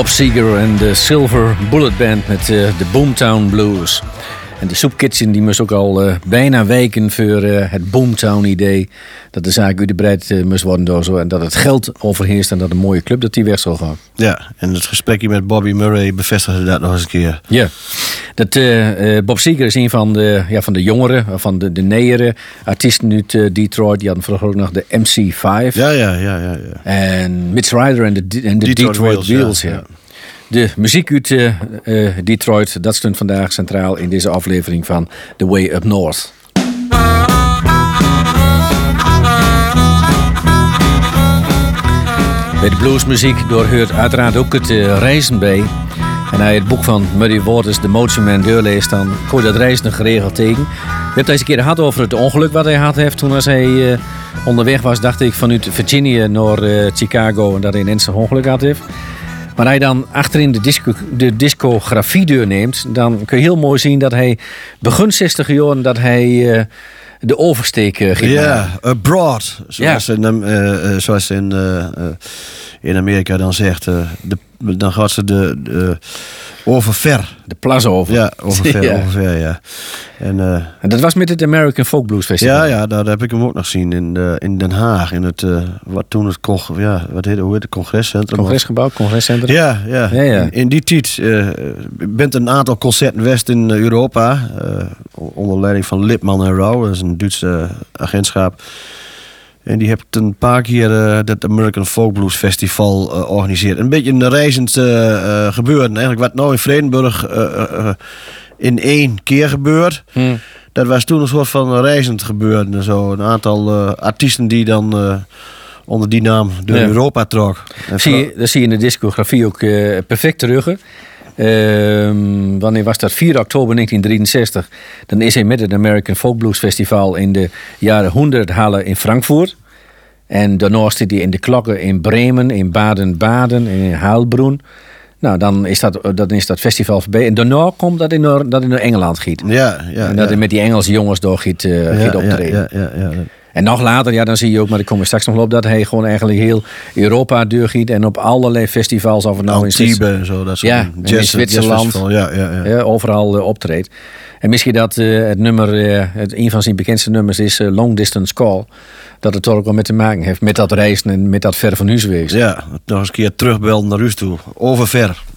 Bob Seger en de Silver Bullet Band met de Boomtown Blues. En de Soup Kitchen die moest ook al bijna wijken voor het Boomtown-idee. Dat de zaak uitgebreid moest worden door zo. En dat het geld overheerst en dat een mooie club dat die weg zal gaan. Ja, en het gesprekje met Bobby Murray bevestigde dat nog eens een keer. Ja, dat Bob Seger is een van de jongeren, van de neere artiesten uit Detroit. Die hadden vroeger ook nog de MC5. Ja. En Mitch Ryder en de Detroit Wheels. Ja. De muziek uit Detroit, dat stond vandaag centraal in deze aflevering van The Way Up North. Bij de bluesmuziek doorheurt uiteraard ook het reizen bij. En hij het boek van Muddy Waters, The Motion Man, doorleest, dan kon je dat reizen geregeld tegen. We hebben deze keer gehad over het ongeluk wat hij had heeft toen als hij onderweg was, dacht ik, vanuit Virginia naar Chicago en dat hij een ernstig ongeluk had heeft. Maar hij dan achterin de discografie doorneemt, dan kun je heel mooi zien dat hij begin 60 jaar dat hij de oversteek ging maken. Ja, abroad. Zoals ze in Amerika dan zegt. Dan gaat ze de overver. De plas over. Ja, overver, ja. En dat was met het American Folk Blues Festival. Ja, daar heb ik hem ook nog gezien in Den Haag. In het, hoe heet het congrescentrum? Congrescentrum. Ja. In die tijd bent een aantal concerten west in Europa. Onder leiding van Lipman en Rauw. Dat is een Duitse agentschap. En die heeft een paar keer dat American Folk Blues Festival georganiseerd. Een beetje een reizend gebeuren. Eigenlijk wat nou in Vredenburg in 1 keer gebeurt. Dat was toen een soort van reizend gebeuren. Zo een aantal artiesten die dan onder die naam door Europa trok. Dat zie je in de discografie ook perfect terug. Wanneer was dat? 4 oktober 1963. Dan is hij met het American Folk Blues Festival in de jaren 100 Halle in Frankfurt. En daarna zit hij in de klokken in Bremen, in Baden-Baden, in Heilbronn. Nou, dan is dat festival voorbij. En daarna komt dat hij naar Engeland giet. Ja. En dat hij met die Engelse jongens door giet optreden. Ja. En nog later, dan zie je ook, maar daar kom je straks nog op, dat hij gewoon eigenlijk heel Europa doorgiet en op allerlei festivals, of het nou in Zwitserland en zo, dat soort in Zwitserland, overal optreedt. En misschien dat het nummer, een van zijn bekendste nummers is Long Distance Call, dat het toch ook wel met te maken heeft met dat reizen en met dat ver van huis wezen. Ja, nog eens een keer terugbelden naar huis toe, overver.